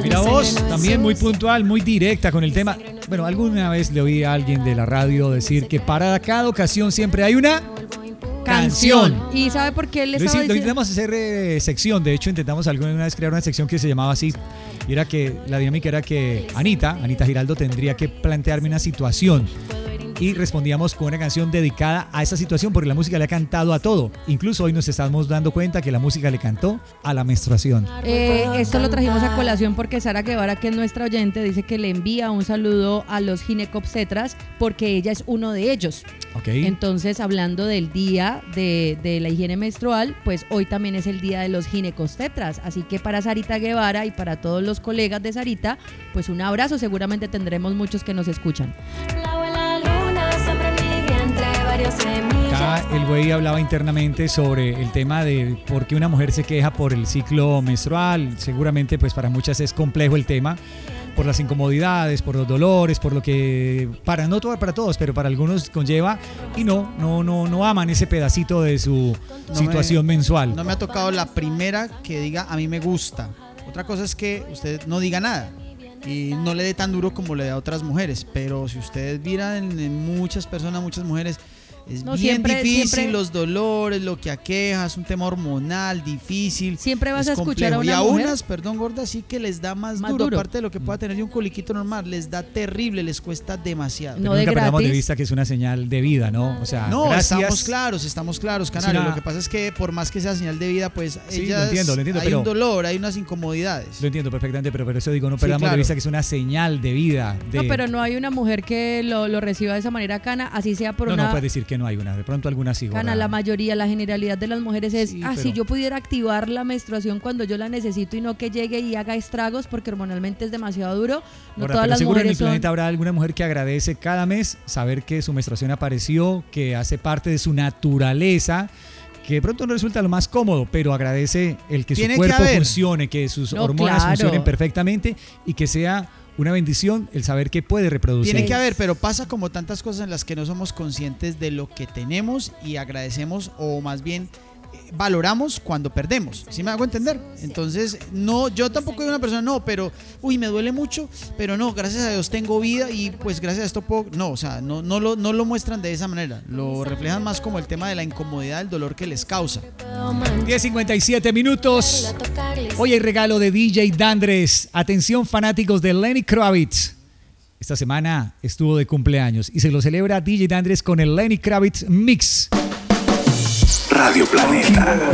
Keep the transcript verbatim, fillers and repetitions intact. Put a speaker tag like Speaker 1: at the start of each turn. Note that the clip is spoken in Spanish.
Speaker 1: Mira vos, también muy puntual, muy directa con el tema. Bueno, alguna vez le oí a alguien de la radio decir que para cada ocasión siempre hay una canción.
Speaker 2: canción. ¿Y sabe por qué le
Speaker 1: Lo,
Speaker 2: estaba
Speaker 1: hici- lo
Speaker 2: diciendo?
Speaker 1: intentamos hacer eh, sección, de hecho intentamos alguna vez crear una sección que se llamaba así. Y era que la dinámica era que Anita, Anita Giraldo tendría que plantearme una situación. Y respondíamos con una canción dedicada a esa situación porque la música le ha cantado a todo. Incluso hoy nos estamos dando cuenta que la música le cantó a la menstruación.
Speaker 2: Eh, esto lo trajimos a colación porque Sara Guevara, que es nuestra oyente, dice que le envía un saludo a los ginecobstetras porque ella es uno de ellos.
Speaker 1: Okay.
Speaker 2: Entonces, hablando del día de, de la higiene menstrual, pues hoy también es el día de los ginecobstetras. Así que para Sarita Guevara y para todos los colegas de Sarita, pues un abrazo. Seguramente tendremos muchos que nos escuchan.
Speaker 1: Acá el güey hablaba internamente sobre el tema de por qué una mujer se queja por el ciclo menstrual. Seguramente pues para muchas es complejo el tema, por las incomodidades, por los dolores, por lo que para no todo, para todos, pero para algunos conlleva y no, no, no, no aman ese pedacito de su
Speaker 3: no
Speaker 1: situación
Speaker 3: me,
Speaker 1: mensual.
Speaker 3: No me ha tocado la primera que diga a mí me gusta. Otra cosa es que usted no diga nada y no le dé tan duro como le da a otras mujeres, pero si ustedes miran en, en muchas personas, muchas mujeres, es
Speaker 2: no,
Speaker 3: bien
Speaker 2: siempre,
Speaker 3: difícil,
Speaker 2: siempre,
Speaker 3: los dolores, lo que aqueja, es un tema hormonal, difícil.
Speaker 2: Siempre vas a escuchar
Speaker 3: complejo.
Speaker 2: a una
Speaker 3: Y a
Speaker 2: mujer,
Speaker 3: unas, perdón gorda, sí que les da más,
Speaker 2: más
Speaker 3: duro,
Speaker 2: duro,
Speaker 3: aparte de lo que pueda tener de un coliquito normal, les da terrible, les cuesta demasiado.
Speaker 2: No
Speaker 1: Pero
Speaker 2: de
Speaker 1: nunca perdamos de
Speaker 2: gratis.
Speaker 1: vista que es una señal de vida, ¿no? O sea,
Speaker 3: No,
Speaker 1: gracias.
Speaker 3: estamos claros, estamos claros, Canario.
Speaker 1: una-
Speaker 3: Lo que pasa es que por más que sea señal de vida, pues
Speaker 1: Sí,
Speaker 3: ellas,
Speaker 1: lo entiendo, lo entiendo,
Speaker 3: hay
Speaker 1: pero-
Speaker 3: un dolor, hay unas incomodidades.
Speaker 1: Lo entiendo perfectamente, pero por eso digo, no
Speaker 3: Sí,
Speaker 1: perdamos
Speaker 3: claro.
Speaker 1: de vista que es una señal de vida. De...
Speaker 2: No, pero no hay una mujer que lo, lo reciba de esa manera, Cana, así sea por
Speaker 1: no,
Speaker 2: una...
Speaker 1: no puedes decir que no hay una, de pronto alguna sí.
Speaker 2: Cana,
Speaker 1: gorda.
Speaker 2: la mayoría, la generalidad de las mujeres es,
Speaker 1: Sí,
Speaker 2: ah,
Speaker 1: pero-
Speaker 2: si yo pudiera activar la menstruación cuando yo la necesito y no que llegue y haga estragos porque hormonalmente es demasiado duro, no
Speaker 1: Gorda,
Speaker 2: todas
Speaker 1: pero
Speaker 2: las
Speaker 1: seguro en el
Speaker 2: mujeres son...
Speaker 1: planeta habrá alguna mujer que agradece cada mes saber que su menstruación apareció, que hace parte de su naturaleza, que de pronto no resulta lo más cómodo, pero agradece el que su
Speaker 3: Tiene que
Speaker 1: cuerpo
Speaker 3: haber.
Speaker 1: funcione, que sus
Speaker 2: No,
Speaker 1: hormonas
Speaker 2: claro.
Speaker 1: funcionen perfectamente y que sea una bendición el saber que puede reproducir.
Speaker 3: Tiene que haber, pero pasa como tantas cosas en las que no somos conscientes de lo que tenemos y agradecemos o más bien eh, valoramos cuando perdemos. ¿Sí me hago entender? Entonces, no, yo tampoco soy una persona, no, pero, uy, me duele mucho, pero no, gracias a Dios tengo vida y pues gracias a esto puedo, no, o sea, no, no, lo, no lo muestran de esa manera, lo reflejan más como el tema de la incomodidad, el dolor que les causa.
Speaker 1: diez cincuenta y siete minutos. Hoy hay regalo de D J Dandres. Atención fanáticos de Lenny Kravitz. Esta semana estuvo de cumpleaños y se lo celebra D J Dandres con el Lenny Kravitz Mix.
Speaker 4: Radio Planeta.